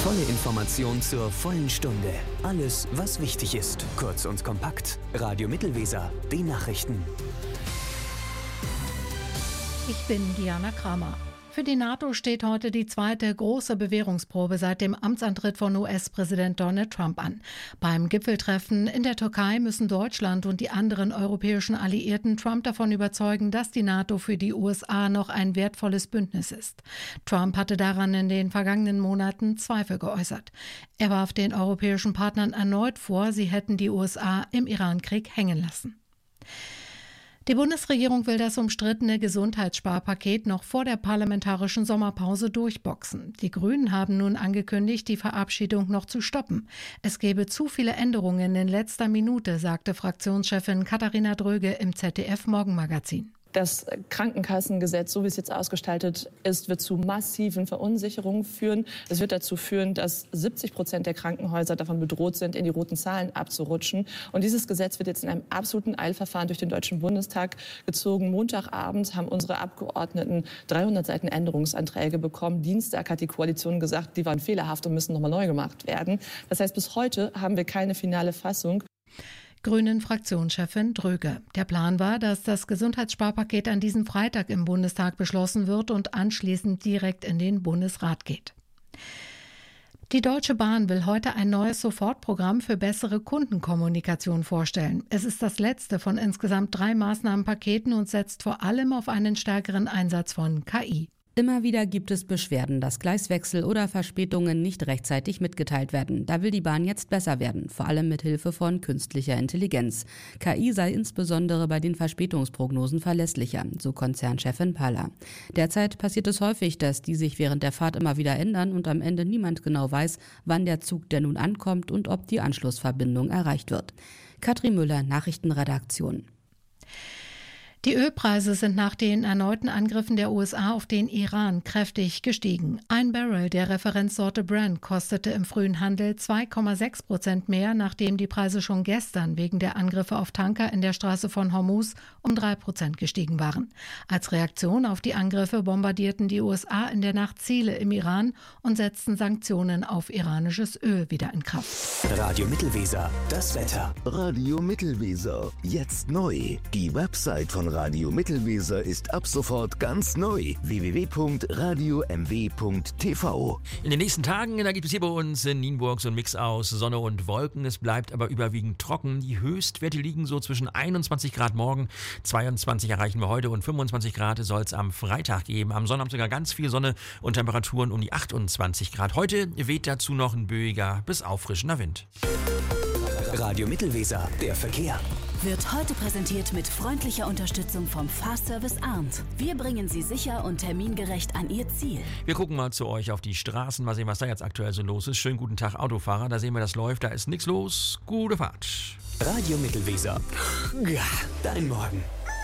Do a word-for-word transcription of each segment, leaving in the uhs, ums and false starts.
Volle Information zur vollen Stunde. Alles, was wichtig ist. Kurz und kompakt. Radio Mittelweser. Die Nachrichten. Ich bin Diana Kramer. Für die NATO steht heute die zweite große Bewährungsprobe seit dem Amtsantritt von U S-Präsident Donald Trump an. Beim Gipfeltreffen in der Türkei müssen Deutschland und die anderen europäischen Alliierten Trump davon überzeugen, dass die NATO für die U S A noch ein wertvolles Bündnis ist. Trump hatte daran in den vergangenen Monaten Zweifel geäußert. Er warf den europäischen Partnern erneut vor, sie hätten die U S A im Irankrieg hängen lassen. Die Bundesregierung will das umstrittene Gesundheitssparpaket noch vor der parlamentarischen Sommerpause durchboxen. Die Grünen haben nun angekündigt, die Verabschiedung noch zu stoppen. Es gebe zu viele Änderungen in letzter Minute, sagte Fraktionschefin Katharina Dröge im Z D F-Morgenmagazin. Das Krankenkassengesetz, so wie es jetzt ausgestaltet ist, wird zu massiven Verunsicherungen führen. Es wird dazu führen, dass siebzig Prozent der Krankenhäuser davon bedroht sind, in die roten Zahlen abzurutschen. Und dieses Gesetz wird jetzt in einem absoluten Eilverfahren durch den Deutschen Bundestag gezogen. Montagabend haben unsere Abgeordneten dreihundert Seiten Änderungsanträge bekommen. Dienstag hat die Koalition gesagt, die waren fehlerhaft und müssen nochmal neu gemacht werden. Das heißt, bis heute haben wir keine finale Fassung. Grünen-Fraktionschefin Dröge. Der Plan war, dass das Gesundheitssparpaket an diesem Freitag im Bundestag beschlossen wird und anschließend direkt in den Bundesrat geht. Die Deutsche Bahn will heute ein neues Sofortprogramm für bessere Kundenkommunikation vorstellen. Es ist das letzte von insgesamt drei Maßnahmenpaketen und setzt vor allem auf einen stärkeren Einsatz von K I. Immer wieder gibt es Beschwerden, dass Gleiswechsel oder Verspätungen nicht rechtzeitig mitgeteilt werden. Da will die Bahn jetzt besser werden, vor allem mit Hilfe von künstlicher Intelligenz. K I sei insbesondere bei den Verspätungsprognosen verlässlicher, so Konzernchefin Paller. Derzeit passiert es häufig, dass die sich während der Fahrt immer wieder ändern und am Ende niemand genau weiß, wann der Zug denn nun ankommt und ob die Anschlussverbindung erreicht wird. Katrin Müller, Nachrichtenredaktion. Die Ölpreise sind nach den erneuten Angriffen der U S A auf den Iran kräftig gestiegen. Ein Barrel der Referenzsorte Brent kostete im frühen Handel zwei Komma sechs Prozent mehr, nachdem die Preise schon gestern wegen der Angriffe auf Tanker in der Straße von Hormuz um drei Prozent gestiegen waren. Als Reaktion auf die Angriffe bombardierten die U S A in der Nacht Ziele im Iran und setzten Sanktionen auf iranisches Öl wieder in Kraft. Radio Mittelweser, das Wetter. Radio Mittelweser, jetzt neu. Die Website von Radio Mittelweser ist ab sofort ganz neu. w w w punkt radio m w punkt t v. In den nächsten Tagen, da gibt es hier bei uns in Nienburg so ein Mix aus Sonne und Wolken. Es bleibt aber überwiegend trocken. Die Höchstwerte liegen so zwischen einundzwanzig Grad morgen, zweiundzwanzig erreichen wir heute und fünfundzwanzig Grad soll es am Freitag geben. Am Sonnabend sogar ganz viel Sonne und Temperaturen um die achtundzwanzig Grad. Heute weht dazu noch ein böiger bis auffrischender Wind. Radio Mittelweser, der Verkehr. Wird heute präsentiert mit freundlicher Unterstützung vom Fahrservice Arndt. Wir bringen Sie sicher und termingerecht an Ihr Ziel. Wir gucken mal zu euch auf die Straßen, mal sehen, was da jetzt aktuell so los ist. Schönen guten Tag, Autofahrer. Da sehen wir, das läuft, da ist nichts los. Gute Fahrt. Radio Mittelweser. Ja, dein Morgen.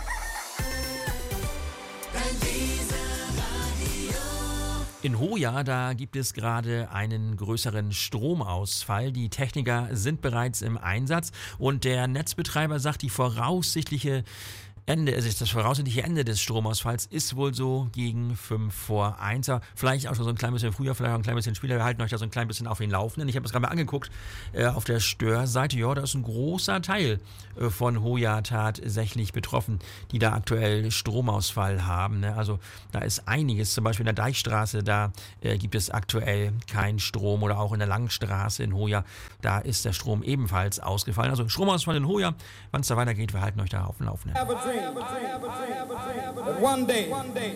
In Hoya, da gibt es gerade einen größeren Stromausfall. Die Techniker sind bereits im Einsatz und der Netzbetreiber sagt, die voraussichtliche Ende, also das voraussichtliche Ende des Stromausfalls ist wohl so gegen fünf vor eins. Vielleicht auch schon so ein klein bisschen früher, vielleicht auch ein klein bisschen später. Wir halten euch da so ein klein bisschen auf den Laufenden. Ich habe das gerade mal angeguckt äh, auf der Störseite. Ja, da ist ein großer Teil äh, von Hoya tatsächlich betroffen, die da aktuell Stromausfall haben. Ne? Also da ist einiges. Zum Beispiel in der Deichstraße, da äh, gibt es aktuell keinen Strom oder auch in der Langstraße in Hoya, da ist der Strom ebenfalls ausgefallen. Also Stromausfall in Hoya. Wann es da weitergeht, wir halten euch da auf dem Laufenden. Have a dream, have a dream, have a dream, have a dream, that one day